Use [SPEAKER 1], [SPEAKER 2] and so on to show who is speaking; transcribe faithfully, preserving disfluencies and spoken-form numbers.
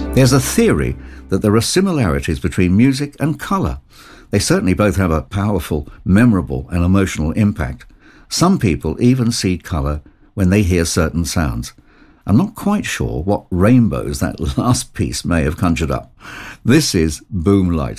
[SPEAKER 1] There's a theory that there are similarities between music and colour. They certainly both have a powerful, memorable and emotional impact. Some people even see colour when they hear certain sounds. I'm not quite sure what rainbows that last piece may have conjured up. This is Boomlight.